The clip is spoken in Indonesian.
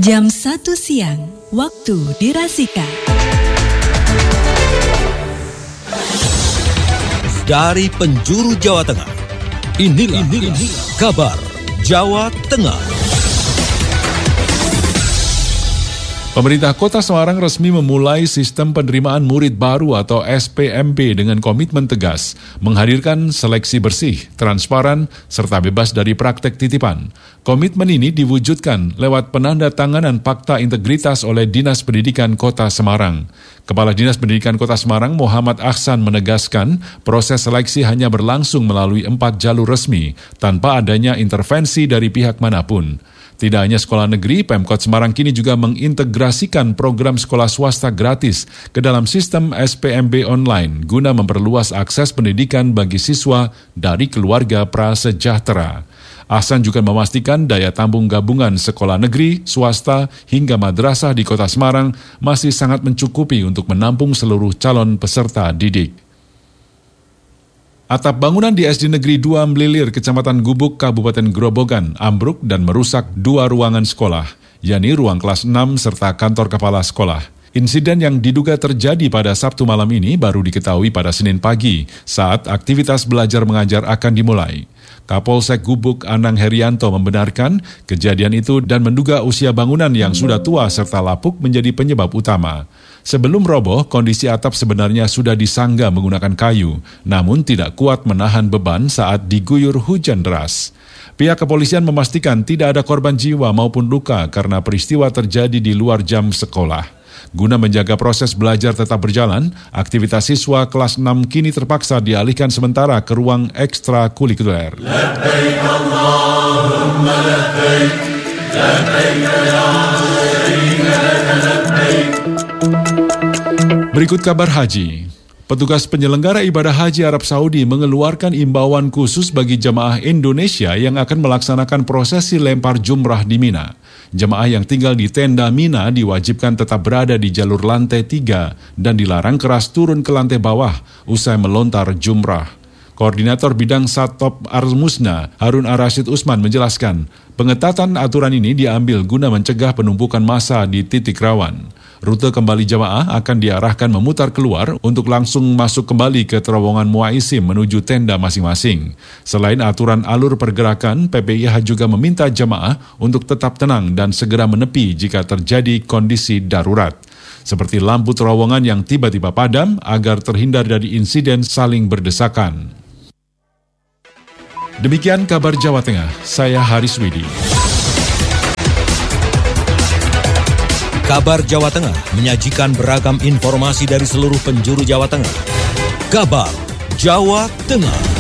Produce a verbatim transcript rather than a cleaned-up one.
Jam satu siang, waktu dirasika. Dari penjuru Jawa Tengah, inilah, inilah kabar Jawa Tengah. Pemerintah Kota Semarang resmi memulai sistem penerimaan murid baru atau S P M B dengan komitmen tegas, menghadirkan seleksi bersih, transparan, serta bebas dari praktek titipan. Komitmen ini diwujudkan lewat penandatanganan Fakta Integritas oleh Dinas Pendidikan Kota Semarang. Kepala Dinas Pendidikan Kota Semarang Muhammad Ahsan menegaskan proses seleksi hanya berlangsung melalui empat jalur resmi, tanpa adanya intervensi dari pihak manapun. Tidak hanya sekolah negeri, Pemkot Semarang kini juga mengintegrasikan program sekolah swasta gratis ke dalam sistem S P M B online guna memperluas akses pendidikan bagi siswa dari keluarga prasejahtera. Ahsan juga memastikan daya tampung gabungan sekolah negeri, swasta, hingga madrasah di Kota Semarang masih sangat mencukupi untuk menampung seluruh calon peserta didik. Atap bangunan di S D Negeri dua Melilir, Kecamatan Gubuk, Kabupaten Grobogan, ambruk dan merusak dua ruangan sekolah, yakni ruang kelas enam serta kantor kepala sekolah. Insiden yang diduga terjadi pada Sabtu malam ini baru diketahui pada Senin pagi saat aktivitas belajar mengajar akan dimulai. Kapolsek Gubuk Anang Herianto membenarkan kejadian itu dan menduga usia bangunan yang sudah tua serta lapuk menjadi penyebab utama. Sebelum roboh, kondisi atap sebenarnya sudah disangga menggunakan kayu, namun tidak kuat menahan beban saat diguyur hujan deras. Pihak kepolisian memastikan tidak ada korban jiwa maupun luka karena peristiwa terjadi di luar jam sekolah. Guna menjaga proses belajar tetap berjalan, aktivitas siswa kelas enam kini terpaksa dialihkan sementara ke ruang ekstrakurikuler. Labbaik Allahumma labbaik, labbaik la syarika laka labbaik. Berikut kabar haji. Petugas penyelenggara ibadah haji Arab Saudi mengeluarkan imbauan khusus bagi jemaah Indonesia yang akan melaksanakan prosesi lempar jumrah di Mina. Jemaah yang tinggal di tenda Mina diwajibkan tetap berada di jalur lantai tiga dan dilarang keras turun ke lantai bawah usai melontar jumrah. Koordinator Bidang Satop Armusna, Harun Ar-Rasyid Usman menjelaskan, pengetatan aturan ini diambil guna mencegah penumpukan massa di titik rawan. Rute kembali jamaah akan diarahkan memutar keluar untuk langsung masuk kembali ke terowongan Muaisim menuju tenda masing-masing. Selain aturan alur pergerakan, P P I H juga meminta jamaah untuk tetap tenang dan segera menepi jika terjadi kondisi darurat, seperti lampu terowongan yang tiba-tiba padam agar terhindar dari insiden saling berdesakan. Demikian kabar Jawa Tengah, saya Haris Widi. Kabar Jawa Tengah menyajikan beragam informasi dari seluruh penjuru Jawa Tengah. Kabar Jawa Tengah.